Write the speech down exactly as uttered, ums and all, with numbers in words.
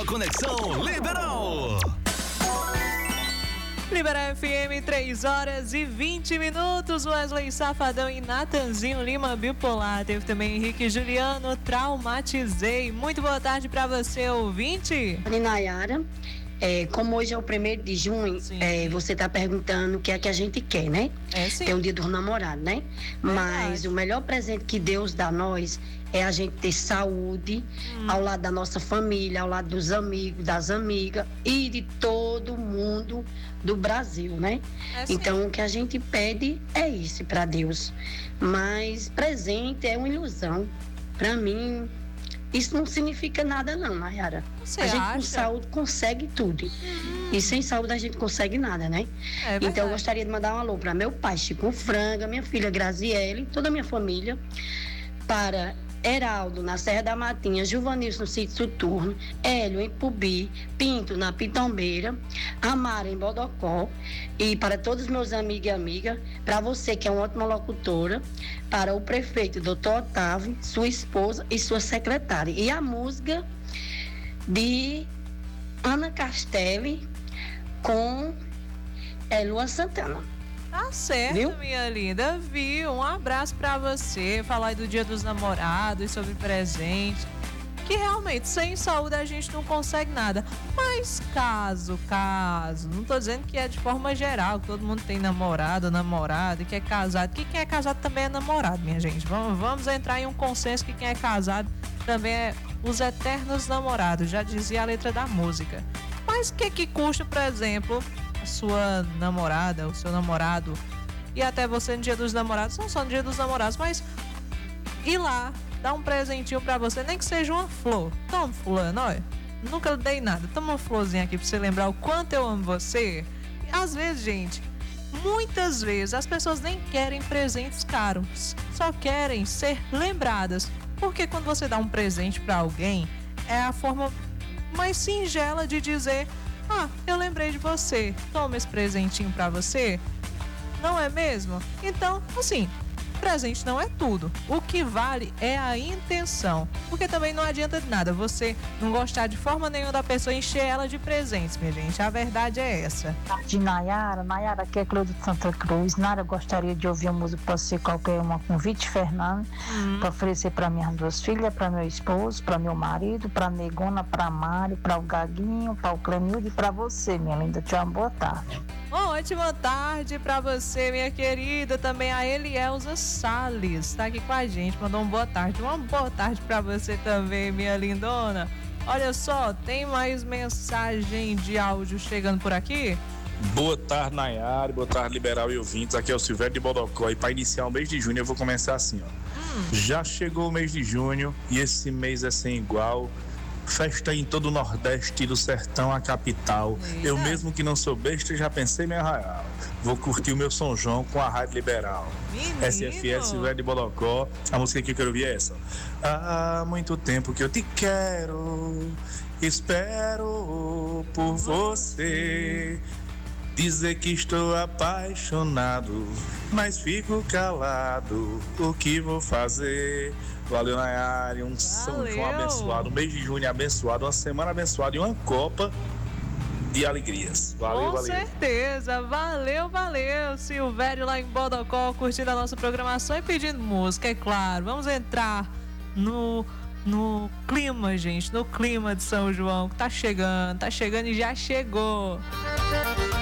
sua conexão Liberal. Liberal F M, três horas e vinte minutos. Wesley Safadão e Natanzinho Lima, Bipolar. Teve também Henrique Juliano, Traumatizei. Muito boa tarde para você, ouvinte. Nayara, é, como hoje é o primeiro de junho, é, você está perguntando o que é que a gente quer, né? É, sim. É um dia dos namorados, né? Verdade. Mas o melhor presente que Deus dá a nós é a gente ter saúde hum. ao lado da nossa família, ao lado dos amigos, das amigas e de todo mundo do Brasil, né? É, então, o que a gente pede é isso para Deus. Mas presente é uma ilusão. Para mim, isso não significa nada não, Nayara. Você a gente acha? com saúde consegue tudo. Hum. E sem saúde a gente consegue nada, né? É então, eu verdade. gostaria de mandar um alô para meu pai, Chico Franga, minha filha Graziele, toda a minha família, para Heraldo, na Serra da Matinha, Juvanilson, no Sítio Soturno, Hélio, em Pubi, Pinto, na Pitombeira, Amara, em Bodocó, e para todos os meus amigos e amigas, para você, que é uma ótima locutora, para o prefeito, doutor Otávio, sua esposa e sua secretária. E a música de Ana Castelli com é, Luan Santana. Tá certo, Viu? minha linda. Vi, um abraço pra você. Falar aí do Dia dos Namorados, sobre presente. Que realmente, sem saúde a gente não consegue nada. Mas caso, caso, não tô dizendo que é de forma geral, que todo mundo tem namorado, namorada, que é casado. Que quem é casado também é namorado, minha gente. Vamos, vamos entrar em um consenso que quem é casado também é os eternos namorados, já dizia a letra da música. Mas o que que custa, por exemplo, a sua namorada, o seu namorado e até você no Dia dos Namorados, não só no Dia dos Namorados, mas ir lá, dar um presentinho pra você, nem que seja uma flor. Toma, fulano, olha, nunca dei nada, toma uma florzinha aqui pra você lembrar o quanto eu amo você. E, às vezes, gente, muitas vezes as pessoas nem querem presentes caros, só querem ser lembradas, porque quando você dá um presente pra alguém, é a forma mais singela de dizer: ah, eu lembrei de você, toma esse presentinho pra você. Não é mesmo? Então, assim, presente não é tudo. O que vale é a intenção. Porque também não adianta de nada você não gostar de forma nenhuma da pessoa e encher ela de presentes, minha gente. A verdade é essa. De Nayara, Nayara, aqui é Cleudo de Santa Cruz. Nayara, gostaria de ouvir a música, pode ser qualquer uma, com Vite Fernando, hum. para oferecer para minhas duas filhas, para meu esposo, para meu marido, para Negona, para Mário, para o Gaguinho, para o Clenildo e para você, minha linda. Tchau, uma boa tarde. Uma ótima tarde pra você, minha querida. Também a Elielza Salles tá aqui com a gente, mandou uma boa tarde. Uma boa tarde pra você também, minha lindona. Olha só, tem mais mensagem de áudio chegando por aqui? Boa tarde, Nayara, boa tarde, Liberal e ouvintes. Aqui é o Silvério de Bodocó e para iniciar o mês de junho eu vou começar assim, ó. Hum. Já chegou o mês de junho e esse mês é sem igual. Festa em todo o Nordeste, do sertão à capital. Eita. Eu mesmo que não sou besta, já pensei em me arraiar. Vou curtir o meu São João com a Rádio Liberal. Menino. S F S, Velho de Bodocó. A música que eu quero ouvir é essa. Há muito tempo que eu te quero, espero por você. Dizer que estou apaixonado, mas fico calado. O que vou fazer? Valeu, Nayara, um São João abençoado, um mês de junho abençoado, uma semana abençoada e uma Copa de alegrias. Valeu, Com valeu. Com certeza, valeu, valeu. Silvério lá em Bodocó, curtindo a nossa programação e pedindo música, é claro. Vamos entrar no, no clima, gente, no clima de São João, que tá chegando, tá chegando e já chegou.